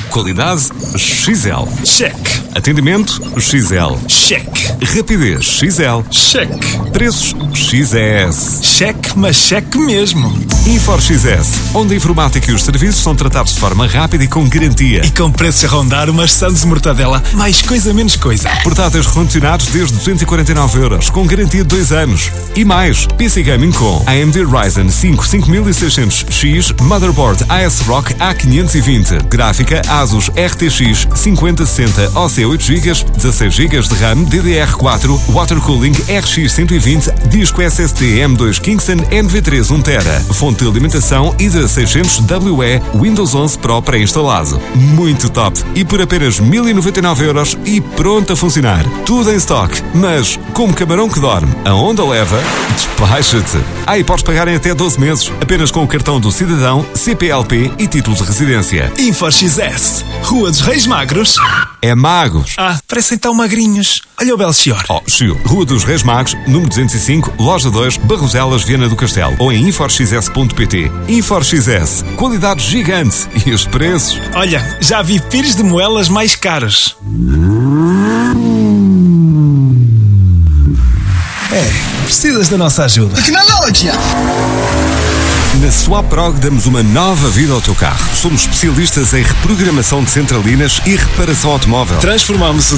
Qualidade XL. Check. Atendimento XL. Check. Rapidez XL. Check. Preços XS. Check, mas check mesmo. Infor XS, onde a informática e os serviços são tratados de forma rápida e com garantia. E com preços a rondar umas Sandes mortadela, mais coisa menos coisa. Portáteis recondicionados desde 249€, com garantia de 2 anos. E mais, PC Gaming com AMD Ryzen 5 5600X, Motherboard ASRock A520, gráfica ASUS RTX 5060 OC 8GB, 16GB de RAM DDR4, Water Cooling RX 120, disco SSD M2 Kingston NV3 1TB, fonte de alimentação IDA 600WE, Windows 11 Pro pré-instalado. Muito top! E por apenas 1099€ e pronto a funcionar. Tudo em stock, mas como camarão que dorme, a onda leva, despacha-te. E podes pagar em até 12 meses, apenas com o cartão do cidadão, CPLP e título de residência. Infor XS, Rua dos Reis Magros. É Magos. Parecem tão magrinhos. Olha o Belchior. Chiu. Rua dos Reis Magos, número 205, Loja 2, Barroselas, Viana do Castelo. Ou em inforxs.pt. Infor XS, qualidade gigante e os preços. Olha, já vi pires de moelas mais caros. Precisas da nossa ajuda. Tecnologia. Na Swaprog damos uma nova vida ao teu carro. Somos especialistas em reprogramação de centralinas e reparação automóvel. Transformamos o